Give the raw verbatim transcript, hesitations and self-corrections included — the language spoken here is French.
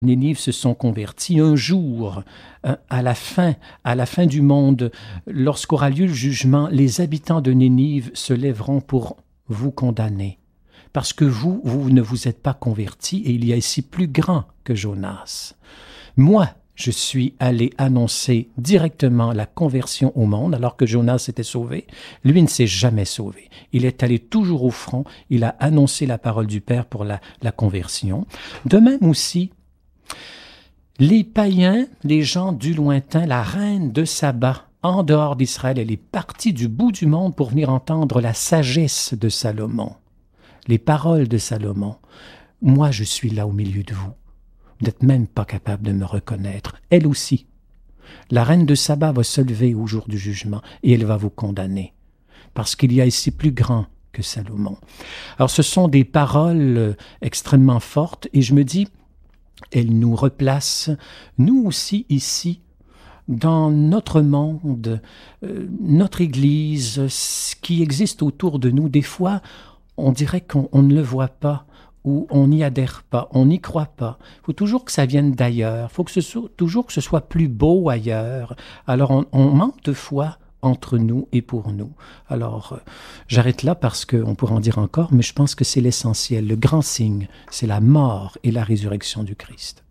Nénive se sont convertis. Un jour, euh, à la fin, à la fin du monde, lorsqu'aura lieu le jugement, les habitants de Nénive se lèveront pour vous condamner. Parce que vous, vous ne vous êtes pas convertis et il y a ici plus grand que Jonas. Moi, je suis allé annoncer directement la conversion au monde alors que Jonas s'était sauvé. Lui ne s'est jamais sauvé. Il est allé toujours au front. Il a annoncé la parole du Père pour la, la conversion. De même aussi, les païens, les gens du lointain, la reine de Saba, en dehors d'Israël, elle est partie du bout du monde pour venir entendre la sagesse de Salomon, les paroles de Salomon. Moi, je suis là au milieu de vous. Vous n'êtes même pas capable de me reconnaître. Elle aussi. La reine de Saba va se lever au jour du jugement et elle va vous condamner. Parce qu'il y a ici plus grand que Salomon. Alors ce sont des paroles extrêmement fortes et je me dis, elles nous replacent, nous aussi ici, dans notre monde, euh, notre Église, ce qui existe autour de nous. Des fois, on dirait qu'on on ne le voit pas. Où on n'y adhère pas, on n'y croit pas. Il faut toujours que ça vienne d'ailleurs, il faut que ce soit, toujours que ce soit plus beau ailleurs. Alors on, on manque de foi entre nous et pour nous. Alors euh, j'arrête là parce qu'on pourra en dire encore, mais je pense que c'est l'essentiel. Le grand signe, c'est la mort et la résurrection du Christ.